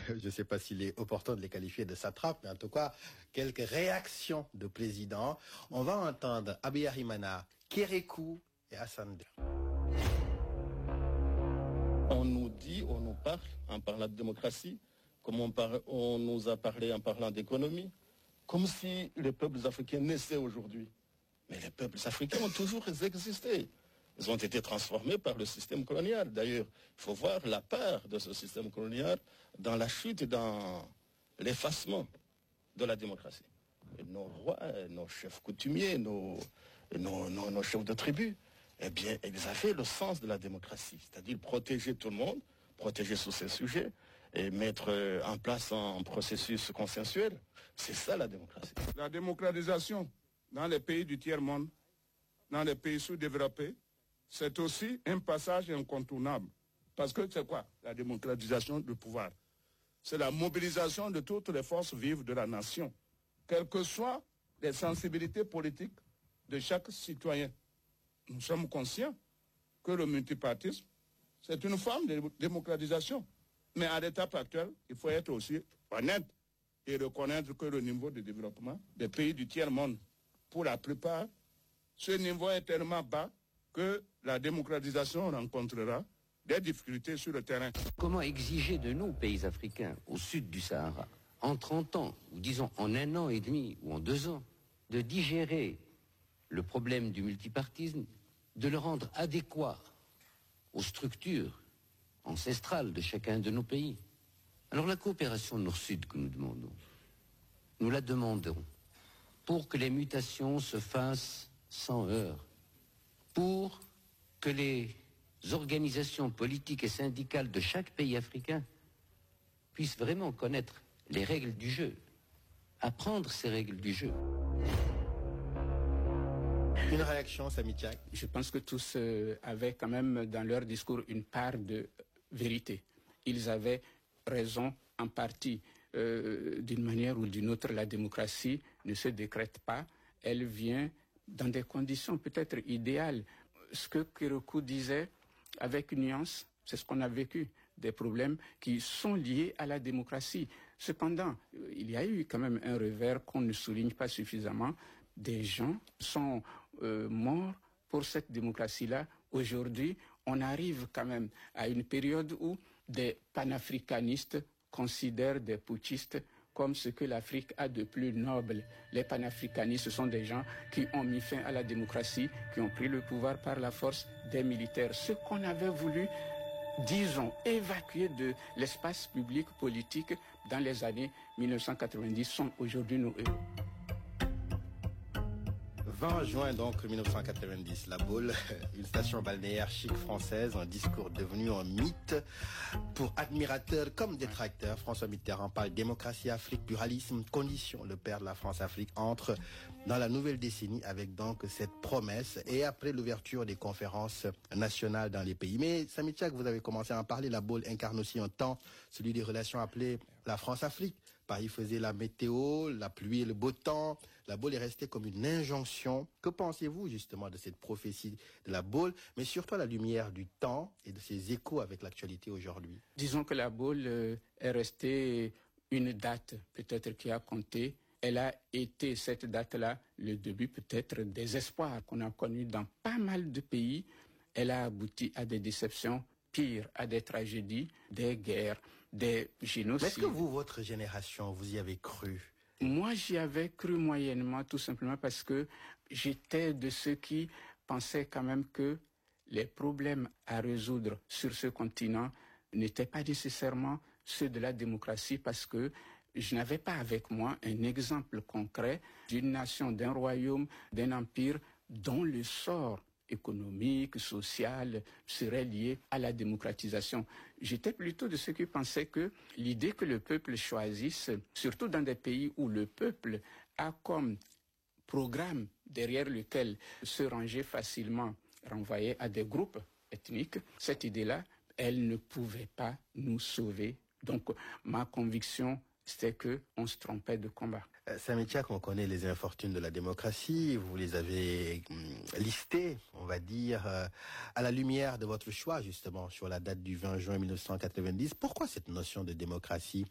je ne sais pas s'il est opportun de les qualifier de satrapes, mais en tout cas, quelques réactions de présidents. On va entendre Abiyarimana, Kérékou et Hassan II. On nous dit, on nous parle en parlant de démocratie, comme on nous a parlé en parlant d'économie, comme si les peuples africains naissaient aujourd'hui. Mais les peuples africains ont toujours existé. Ils ont été transformés par le système colonial. D'ailleurs, il faut voir la part de ce système colonial dans la chute et dans l'effacement de la démocratie. Et nos rois, nos chefs coutumiers, nos chefs de tribu, eh bien, ils avaient le sens de la démocratie, c'est-à-dire protéger tout le monde, protéger sur ces sujets et mettre en place un processus consensuel. C'est ça la démocratie. La démocratisation dans les pays du tiers-monde, dans les pays sous-développés, c'est aussi un passage incontournable. Parce que c'est quoi la démocratisation du pouvoir? C'est la mobilisation de toutes les forces vives de la nation, quelles que soient les sensibilités politiques de chaque citoyen. Nous sommes conscients que le multipartisme, c'est une forme de démocratisation. Mais à l'étape actuelle, il faut être aussi honnête et reconnaître que le niveau de développement des pays du tiers-monde, pour la plupart, ce niveau est tellement bas que la démocratisation rencontrera des difficultés sur le terrain. Comment exiger de nous, pays africains, au sud du Sahara, en 30 ans, ou disons en 1 an et demi, ou en 2 ans, de digérer le problème du multipartisme, de le rendre adéquat aux structures ancestrales de chacun de nos pays? Alors la coopération nord-sud que nous demandons, nous la demandons pour que les mutations se fassent sans heurts, pour que les organisations politiques et syndicales de chaque pays africain puissent vraiment connaître les règles du jeu, apprendre ces règles du jeu. Une réaction, Samy Tchak? Je pense que tous avaient quand même dans leur discours une part de vérité. Ils avaient raison en partie. D'une manière ou d'une autre, la démocratie ne se décrète pas. Elle vient dans des conditions peut-être idéales. Ce que Kérékou disait avec une nuance, c'est ce qu'on a vécu, des problèmes qui sont liés à la démocratie. Cependant, il y a eu quand même un revers qu'on ne souligne pas suffisamment. Des gens sont morts pour cette démocratie-là. Aujourd'hui, on arrive quand même à une période où des panafricanistes considèrent des putschistes comme ce que l'Afrique a de plus noble. Les panafricanistes, ce sont des gens qui ont mis fin à la démocratie, qui ont pris le pouvoir par la force des militaires. Ce qu'on avait voulu, disons, évacuer de l'espace public politique dans les années 1990 sont aujourd'hui nos héros. 20 juin donc 1990, La Baule, une station balnéaire chic française, un discours devenu un mythe pour admirateurs comme détracteurs. François Mitterrand parle démocratie, Afrique, pluralisme, conditions. Le père de la France-Afrique entre dans la nouvelle décennie avec donc cette promesse et après l'ouverture des conférences nationales dans les pays. Mais Samy Tchak, vous avez commencé à en parler, La Baule incarne aussi un temps, celui des relations appelées la France-Afrique. Paris faisait la météo, la pluie et le beau temps. La Baule est restée comme une injonction. Que pensez-vous justement de cette prophétie de la Baule, mais surtout à la lumière du temps et de ses échos avec l'actualité aujourd'hui? Disons que la Baule est restée une date peut-être qui a compté. Elle a été, cette date-là, le début peut-être des espoirs qu'on a connus dans pas mal de pays. Elle a abouti à des déceptions, pire, à des tragédies, des guerres, des génocides. Mais est-ce que vous, votre génération, vous y avez cru? Moi, j'y avais cru moyennement, tout simplement parce que j'étais de ceux qui pensaient quand même que les problèmes à résoudre sur ce continent n'étaient pas nécessairement ceux de la démocratie, parce que je n'avais pas avec moi un exemple concret d'une nation, d'un royaume, d'un empire dont le sort économique, social, serait lié à la démocratisation. J'étais plutôt de ceux qui pensaient que l'idée que le peuple choisisse, surtout dans des pays où le peuple a comme programme derrière lequel se ranger facilement, renvoyer à des groupes ethniques, cette idée-là, elle ne pouvait pas nous sauver. Donc, ma conviction, c'était qu'on se trompait de combat. Samy Tchak, on connaît les infortunes de la démocratie, vous les avez listées, on va dire, à la lumière de votre choix justement sur la date du 20 juin 1990. Pourquoi cette notion de démocratie